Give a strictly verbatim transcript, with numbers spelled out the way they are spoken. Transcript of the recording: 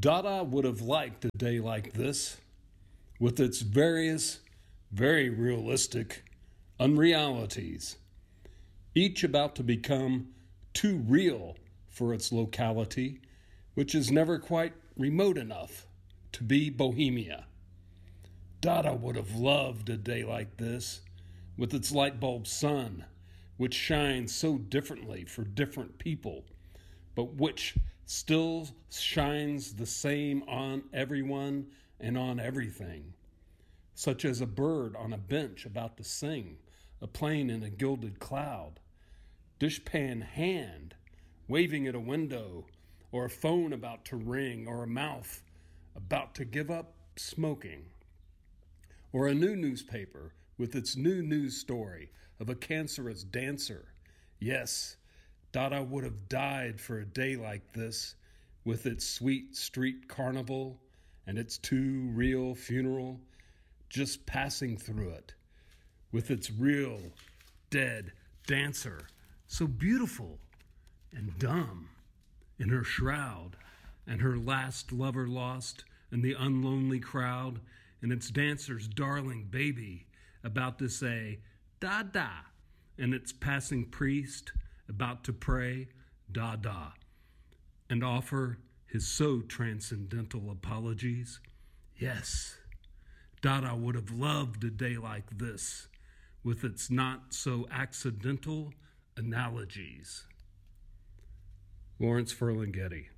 Dada would have liked a day like this, with its various, very realistic unrealities, each about to become too real for its locality, which is never quite remote enough to be Bohemia. Dada would have loved a day like this, with its light bulb sun, which shines so differently for different people, but which still shines the same on everyone and on everything, such as a bird on a bench about to sing, a plane in a gilded cloud, dishpan hand waving at a window, or a phone about to ring, or a mouth about to give up smoking, or a new newspaper with its new news story of a cancerous dancer. Yes, Dada would have died for a day like this, with its sweet street carnival and its too real funeral, just passing through it, with its real dead dancer, so beautiful and dumb, in her shroud, and her last lover lost in the unlonely crowd, and its dancer's darling baby about to say, da-da, and its passing priest about to pray, da-da, and offer his so transcendental apologies. Yes, Dada would have loved a day like this, with its not-so-accidental analogies. Lawrence Ferlinghetti.